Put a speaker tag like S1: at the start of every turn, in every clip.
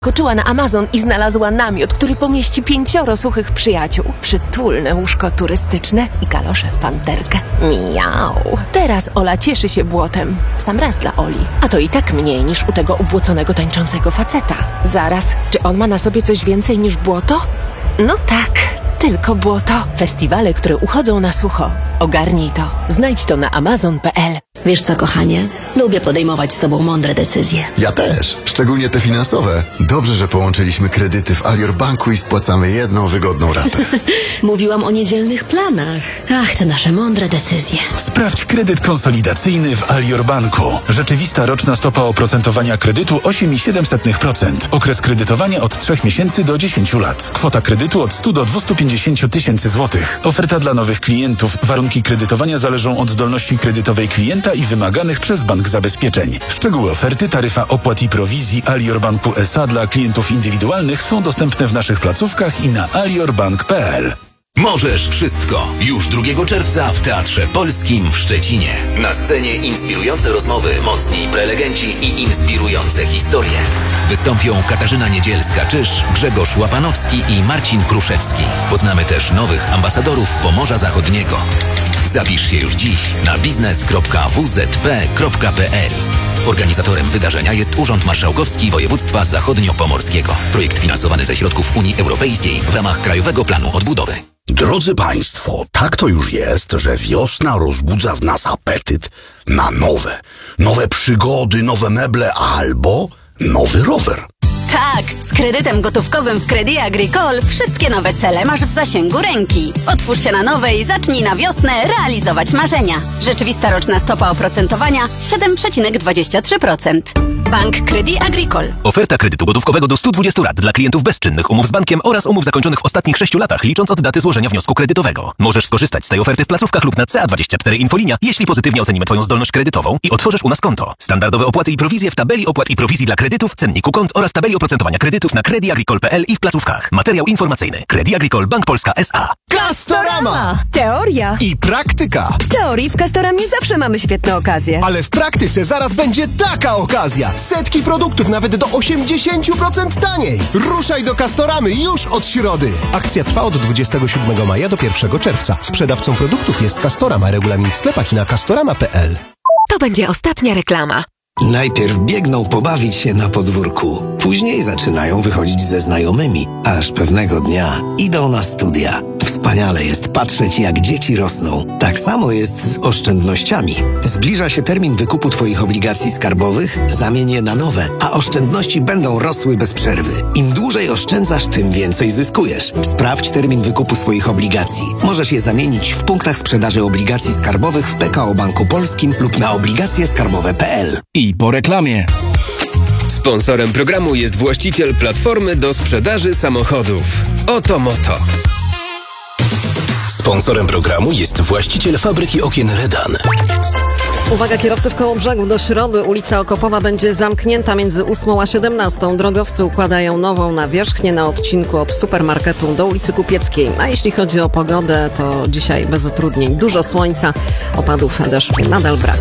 S1: Koczyła na Amazon i znalazła namiot, który pomieści 5 suchych przyjaciół. Przytulne łóżko turystyczne i kalosze w panterkę. Miau. Teraz Ola cieszy się błotem. W sam raz dla Oli. A to i tak mniej niż u tego ubłoconego tańczącego faceta. Zaraz, czy on ma na sobie coś więcej niż błoto? No tak, tylko błoto. Festiwale, które uchodzą na sucho. Ogarnij to. Znajdź to na amazon.pl.
S2: Wiesz co, kochanie? Lubię podejmować z tobą mądre decyzje.
S3: Ja też, szczególnie te finansowe. Dobrze, że połączyliśmy kredyty w Alior Banku i spłacamy jedną wygodną ratę.
S2: Mówiłam o niedzielnych planach. Ach, te nasze mądre decyzje.
S4: Sprawdź kredyt konsolidacyjny w Alior Banku. Rzeczywista roczna stopa oprocentowania kredytu 8,7%. Okres kredytowania od 3 miesięcy do 10 lat. Kwota kredytu od 100 do 250 tysięcy złotych. Oferta dla nowych klientów. Warunki kredytowania zależą od zdolności kredytowej klienta i wymaganych przez bank zabezpieczeń. Szczegóły oferty, taryfa opłat i prowizji Alior Banku S.A. dla klientów indywidualnych są dostępne w naszych placówkach i na aliorbank.pl.
S5: Możesz wszystko. Już 2 czerwca w Teatrze Polskim w Szczecinie. Na scenie inspirujące rozmowy, mocni prelegenci i inspirujące historie. Wystąpią Katarzyna Niedzielska-Czyż, Grzegorz Łapanowski i Marcin Kruszewski. Poznamy też nowych ambasadorów Pomorza Zachodniego. Zapisz się już dziś na biznes.wzp.pl. Organizatorem wydarzenia jest Urząd Marszałkowski Województwa Zachodnio-Pomorskiego. Projekt finansowany ze środków Unii Europejskiej w ramach Krajowego Planu Odbudowy.
S6: Drodzy Państwo, tak to już jest, że wiosna rozbudza w nas apetyt na nowe przygody, nowe meble albo nowy rower.
S7: Tak, z kredytem gotówkowym w Crédit Agricole wszystkie nowe cele masz w zasięgu ręki. Otwórz się na nowe i zacznij na wiosnę realizować marzenia. Rzeczywista roczna stopa oprocentowania 7,23%. Bank Crédit Agricole.
S8: Oferta kredytu gotówkowego do 120 lat dla klientów bezczynnych, umów z bankiem oraz umów zakończonych w ostatnich 6 latach, licząc od daty złożenia wniosku kredytowego. Możesz skorzystać z tej oferty w placówkach lub na CA24 Infolinia, jeśli pozytywnie ocenimy Twoją zdolność kredytową i otworzysz u nas konto. Standardowe opłaty i prowizje w tabeli opłat i prowizji dla kredytów, cenniku kont oraz tabeli oprocentowania kredytów na crediagricole.pl i w placówkach. Materiał informacyjny. Crédit Agricole Bank Polska S.A.
S9: Castorama! Teoria
S10: i praktyka.
S9: W teorii w Castoramie zawsze mamy świetne okazje.
S10: Ale w praktyce zaraz będzie taka okazja. Setki produktów nawet do 80% taniej. Ruszaj do Castoramy już od środy. Akcja trwa od 27 maja do 1 czerwca. Sprzedawcą produktów jest Castorama. Regulamin w sklepach i na castorama.pl.
S1: To będzie ostatnia reklama.
S11: Najpierw biegną pobawić się na podwórku. Później zaczynają wychodzić ze znajomymi. Aż pewnego dnia idą na studia. Wspaniale jest patrzeć, jak dzieci rosną. Tak samo jest z oszczędnościami. Zbliża się termin wykupu Twoich obligacji skarbowych, zamień je na nowe, a oszczędności będą rosły bez przerwy. Im dłużej oszczędzasz, tym więcej zyskujesz. Sprawdź termin wykupu swoich obligacji. Możesz je zamienić w punktach sprzedaży obligacji skarbowych w PKO Banku Polskim lub na obligacjeskarbowe.pl.
S12: I po reklamie. Sponsorem programu jest właściciel platformy do sprzedaży samochodów. Oto Moto.
S5: Sponsorem programu jest właściciel fabryki okien Redan.
S13: Uwaga kierowcy w Kołobrzegu, do środy ulica Okopowa będzie zamknięta między 8 a 17. Drogowcy układają nową nawierzchnię na odcinku od supermarketu do ulicy Kupieckiej. A jeśli chodzi o pogodę, to dzisiaj bez utrudnień. Dużo słońca, opadów deszczu nadal brak.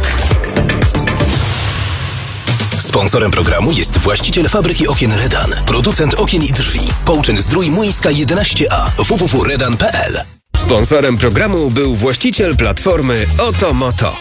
S5: Sponsorem programu jest właściciel fabryki okien Redan. Producent okien i drzwi. Połczyn Zdrój Młyńska 11A. www.redan.pl.
S12: Sponsorem programu był właściciel platformy Oto Moto.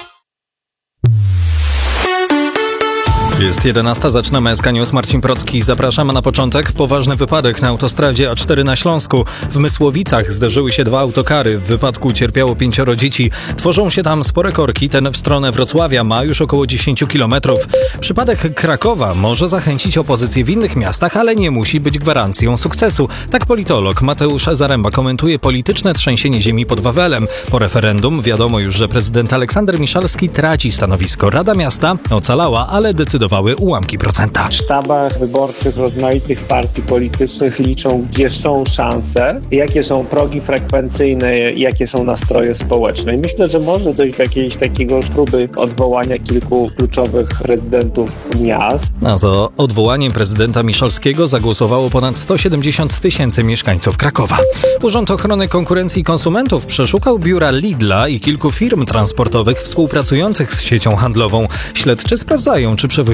S14: Jest 11, zaczynamy SK News. Marcin Procki, zapraszamy na początek. Poważny wypadek na autostradzie A4 na Śląsku. W Mysłowicach zderzyły się 2 autokary. W wypadku cierpiało 5 dzieci. Tworzą się tam spore korki. Ten w stronę Wrocławia ma już około 10 km. Przypadek Krakowa może zachęcić opozycję w innych miastach, ale nie musi być gwarancją sukcesu. Tak politolog Mateusz Zaremba komentuje polityczne trzęsienie ziemi pod Wawelem. Po referendum wiadomo już, że prezydent Aleksander Miszalski traci stanowisko. Rada Miasta ocalała, ale decydowały ułamki procenta.
S15: W sztabach wyborczych rozmaitych partii politycznych liczą, gdzie są szanse, jakie są progi frekwencyjne, jakie są nastroje społeczne. I myślę, że może dojść do jakiegoś takiego próby odwołania kilku kluczowych prezydentów miast.
S14: A za odwołaniem prezydenta Miszalskiego zagłosowało ponad 170 000 mieszkańców Krakowa. Urząd Ochrony Konkurencji i Konsumentów przeszukał biura Lidla i kilku firm transportowych współpracujących z siecią handlową. Śledczy sprawdzają, czy przewoźnicy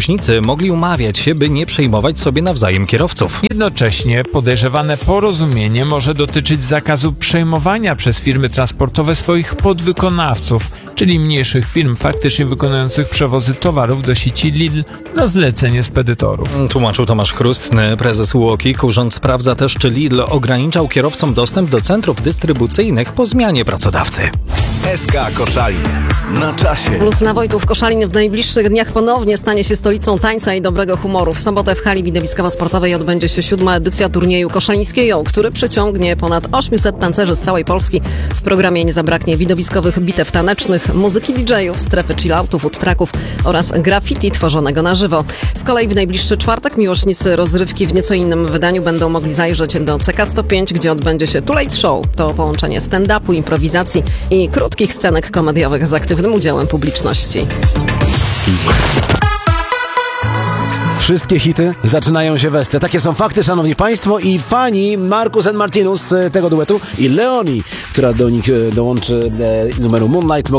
S14: przewoźnicy mogli umawiać się, by nie przejmować sobie nawzajem kierowców.
S16: Jednocześnie podejrzewane porozumienie może dotyczyć zakazu przejmowania przez firmy transportowe swoich podwykonawców, czyli mniejszych firm faktycznie wykonujących przewozy towarów do sieci Lidl na zlecenie spedytorów.
S14: Tłumaczył Tomasz Chrustny, prezes UOKiK. Urząd sprawdza też, czy Lidl ograniczał kierowcom dostęp do centrów dystrybucyjnych po zmianie pracodawcy.
S5: SK Koszalin. Na czasie.
S13: Plus na Wojtów. Koszalin w najbliższych dniach ponownie stanie się stolicą tańca i dobrego humoru. W sobotę w hali widowiskowo-sportowej odbędzie się 7. edycja turnieju koszalińskiego, który przyciągnie ponad 800 tancerzy z całej Polski. W programie nie zabraknie widowiskowych bitew tanecznych, muzyki DJ-ów, strefy chilloutów, food trucków oraz graffiti tworzonego na żywo. Z kolei w najbliższy czwartek miłośnicy rozrywki w nieco innym wydaniu będą mogli zajrzeć do CK105, gdzie odbędzie się Too Late Show. To połączenie stand-upu, improwizacji i krótkich scenek komediowych z aktywnym udziałem publiczności.
S17: Wszystkie hity zaczynają się w Esce. Takie są fakty, szanowni państwo, i fani Marcus and Martinus tego duetu i Leonie, która do nich dołączy numeru Moonlight,